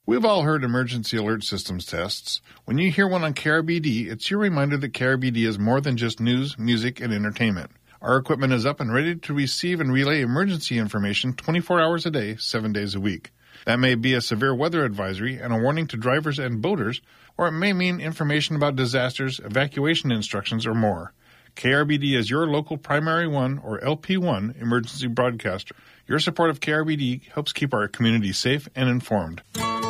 We've all heard emergency alert systems tests. When you hear one on KRBD, it's your reminder that KRBD is more than just news, music, and entertainment. Our equipment is up and ready to receive and relay emergency information 24 hours a day, 7 days a week. That may be a severe weather advisory and a warning to drivers and boaters, or it may mean information about disasters, evacuation instructions, or more. KRBD is your local Primary 1 or LP1 emergency broadcaster. Your support of KRBD helps keep our community safe and informed.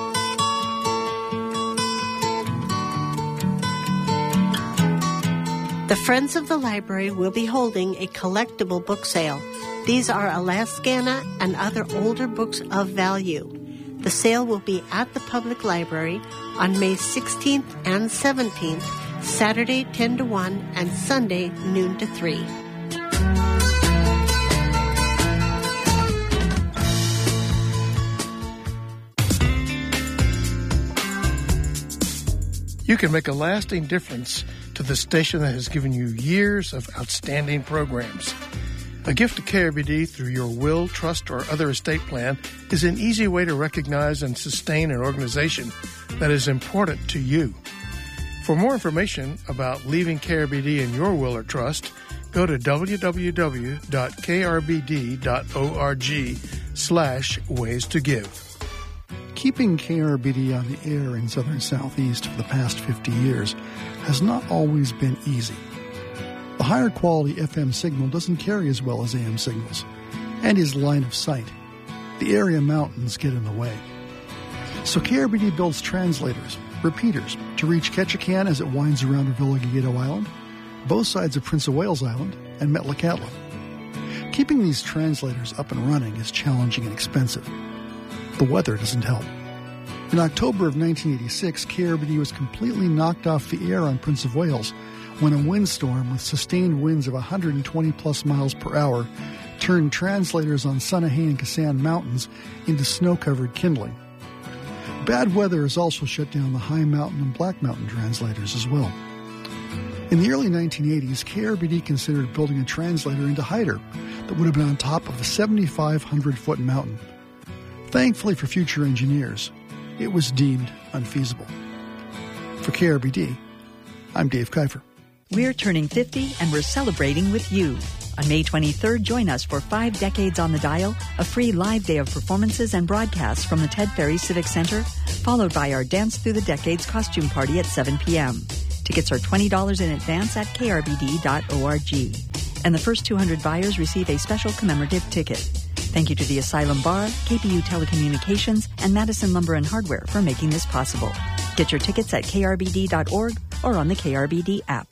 The Friends of the Library will be holding a collectible book sale. These are Alaskana and other older books of value. The sale will be at the public library on May 16th and 17th, Saturday 10 to 1 and Sunday noon to 3. You can make a lasting difference to the station that has given you years of outstanding programs. A gift to KRBD through your will, trust, or other estate plan is an easy way to recognize and sustain an organization that is important to you. For more information about leaving KRBD in your will or trust, go to www.krbd.org/ways to give. Keeping KRBD on the air in southern southeast for the past 50 years has not always been easy. The higher quality FM signal doesn't carry as well as AM signals, and is line of sight. The area mountains get in the way. So KRBD builds translators, repeaters, to reach Ketchikan as it winds around Revillagigedo Island, both sides of Prince of Wales Island, and Metlakatla. Keeping these translators up and running is challenging and expensive. The weather doesn't help. In October of 1986, KRBD was completely knocked off the air on Prince of Wales when a windstorm with sustained winds of 120-plus miles per hour turned translators on Sunahay and Kasan Mountains into snow-covered kindling. Bad weather has also shut down the High Mountain and Black Mountain translators as well. In the early 1980s, KRBD considered building a translator into Hyder that would have been on top of a 7,500-foot mountain. Thankfully for future engineers, it was deemed unfeasible. For KRBD, I'm Dave Kiefer. We're turning 50 and we're celebrating with you. On May 23rd, join us for 5 Decades on the Dial, a free live day of performances and broadcasts from the Ted Ferry Civic Center, followed by our Dance Through the Decades costume party at 7 p.m. Tickets are $20 in advance at krbd.org. And the first 200 buyers receive a special commemorative ticket. Thank you to the Asylum Bar, KPU Telecommunications, and Madison Lumber and Hardware for making this possible. Get your tickets at krbd.org or on the KRBD app.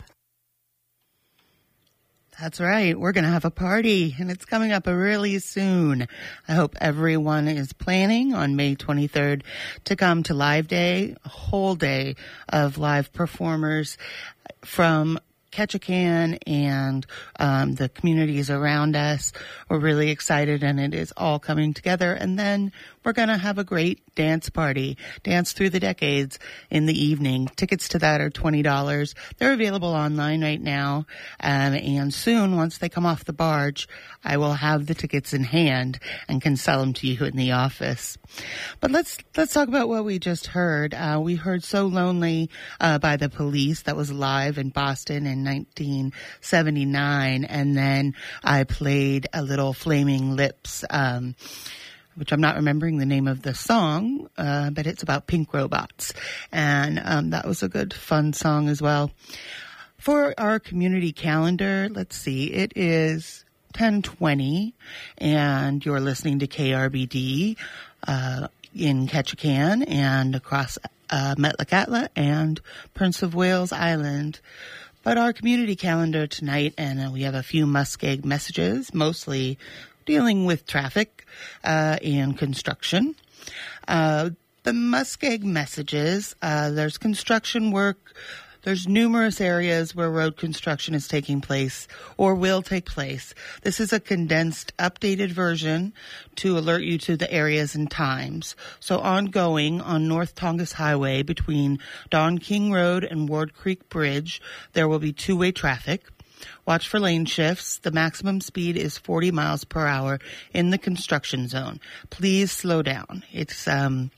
That's right. We're going to have a party, and it's coming up really soon. I hope everyone is planning on May 23rd to come to Live Day, a whole day of live performers from Ketchikan and the communities around us. We're really excited, and it is all coming together. And then we're going to have a great dance party, Dance Through the Decades, in the evening. Tickets to that are $20. They're available online right now. And soon, once they come off the barge, I will have the tickets in hand and can sell them to you in the office. But let's talk about what we just heard. We heard So Lonely by The Police. That was live in Boston in 1979. And then I played a little Flaming Lips, which I'm not remembering the name of the song, but it's about pink robots. And that was a good, fun song as well. For our community calendar, let's see, it is 10:20, and you're listening to KRBD in Ketchikan and across Metlakatla and Prince of Wales Island. But our community calendar tonight, and we have a few Muskeg messages, mostly dealing with traffic and construction. The Muskeg messages, there's construction work. There's numerous areas where road construction is taking place or will take place. This is a condensed, updated version to alert you to the areas and times. So ongoing on North Tongass Highway between Don King Road and Ward Creek Bridge, there will be two-way traffic. Watch for lane shifts. The maximum speed is 40 miles per hour in the construction zone. Please slow down. It's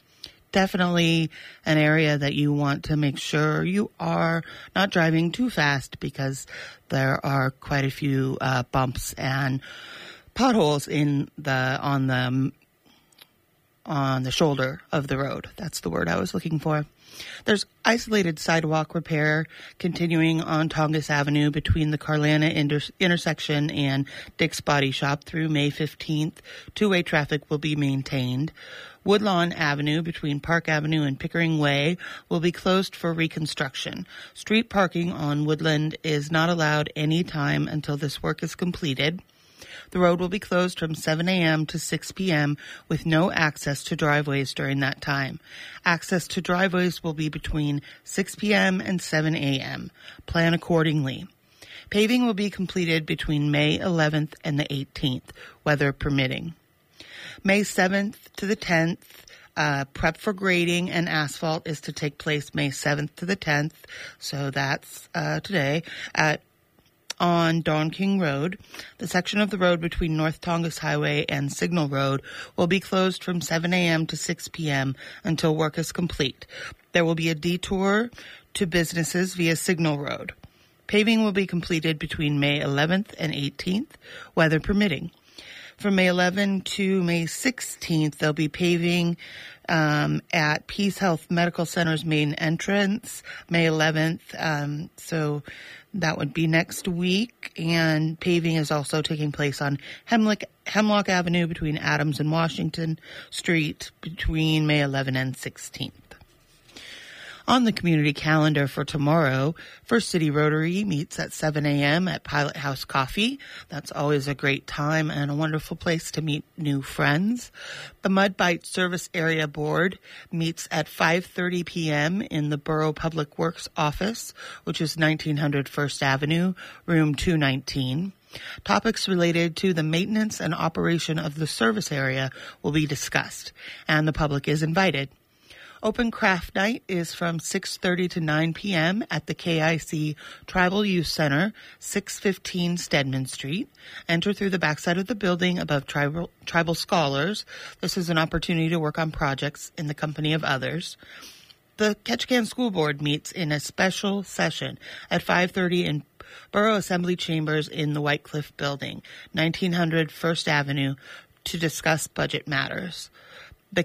definitely an area that you want to make sure you are not driving too fast, because there are quite a few bumps and potholes on the shoulder of the road. That's the word I was looking for. There's isolated sidewalk repair continuing on Tongass Avenue between the Carlana intersection and Dick's Body Shop through May 15th. Two-way traffic will be maintained. Woodlawn Avenue between Park Avenue and Pickering Way will be closed for reconstruction. Street parking on Woodland is not allowed any time until this work is completed. The road will be closed from 7 a.m. to 6 p.m. with no access to driveways during that time. Access to driveways will be between 6 p.m. and 7 a.m. Plan accordingly. Paving will be completed between May 11th and the 18th, weather permitting. May 7th to the 10th, prep for grading and asphalt is to take place May 7th to the 10th, so that's today, on Don King Road. The section of the road between North Tongass Highway and Signal Road will be closed from 7 a.m. to 6 p.m. until work is complete. There will be a detour to businesses via Signal Road. Paving will be completed between May 11th and 18th, weather permitting. From May 11 to May 16th, there'll be paving at Peace Health Medical Center's main entrance, May 11th. So that would be next week. And paving is also taking place on Hemlock Avenue between Adams and Washington Street between May 11 and 16th. On the community calendar for tomorrow, First City Rotary meets at 7 a.m. at Pilot House Coffee. That's always a great time and a wonderful place to meet new friends. The Mud Bite Service Area Board meets at 5:30 p.m. in the Borough Public Works Office, which is 1900 First Avenue, room 219. Topics related to the maintenance and operation of the service area will be discussed, and the public is invited. Open Craft Night is from 6:30 to 9 p.m. at the KIC Tribal Youth Center, 615 Stedman Street. Enter through the backside of the building above Tribal Scholars. This is an opportunity to work on projects in the company of others. The Ketchikan School Board meets in a special session at 5:30 in Borough Assembly Chambers in the White Cliff Building, 1900 First Avenue, to discuss budget matters. The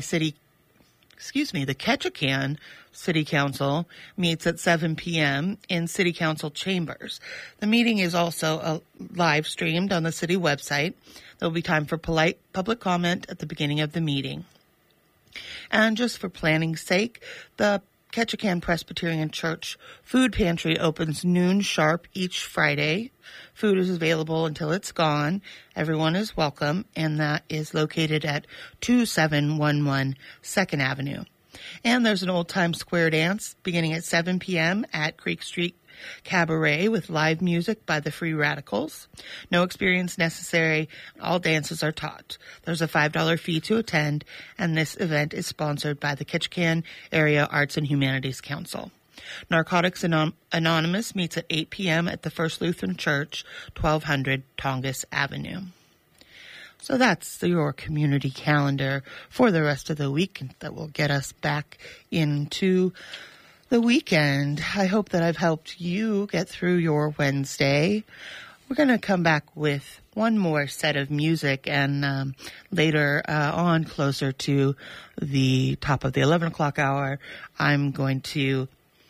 Ketchikan City Council meets at 7 p.m. in City Council Chambers. The meeting is also live streamed on the city website. There will be time for polite public comment at the beginning of the meeting. And just for planning's sake, the Ketchikan Presbyterian Church Food Pantry opens noon sharp each Friday. Food is available until it's gone. Everyone is welcome, and that is located at 2711 2nd Avenue. And there's an old-time square dance beginning at 7 p.m. at Creek Street Cabaret with live music by the Free Radicals. No experience necessary. All dances are taught. There's a $5 fee to attend, and this event is sponsored by the Ketchikan Area Arts and Humanities Council. Narcotics Anonymous meets at 8 p.m. at the First Lutheran Church, 1200 Tongass Avenue. So that's your community calendar for the rest of the week that will get us back into the weekend. I hope that I've helped you get through your Wednesday. We're going to come back with one more set of music, and later on, closer to the top of the 11 o'clock hour, I'm going to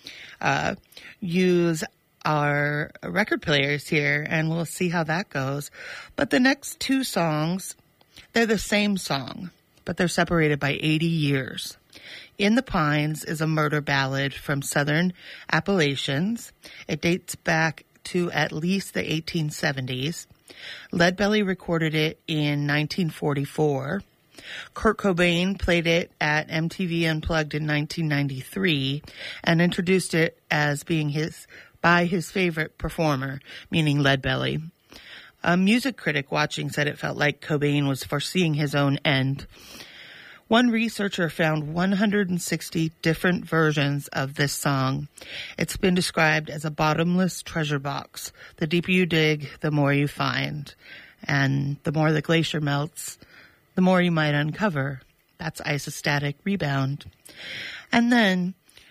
use our record players here, and we'll see how that goes. But the next two songs, they're the same song, but they're separated by 80 years. In the Pines is a murder ballad from Southern Appalachians. It dates back to at least the 1870s. Leadbelly recorded it in 1944. Kurt Cobain played it at MTV Unplugged in 1993 and introduced it as being by his favorite performer, meaning Leadbelly. A music critic watching said it felt like Cobain was foreseeing his own end. One researcher found 160 different versions of this song. It's been described as a bottomless treasure box. The deeper you dig, the more you find. And the more the glacier melts, the more you might uncover That's Isostatic Rebound. And then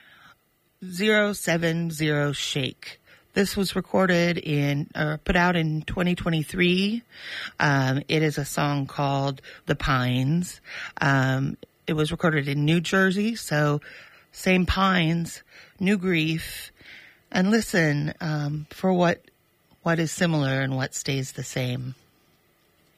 070 Shake. This was recorded put out in 2023. It is a song called The Pines. It was recorded in New Jersey, so same pines, new grief. And listen for what is similar and what stays the same.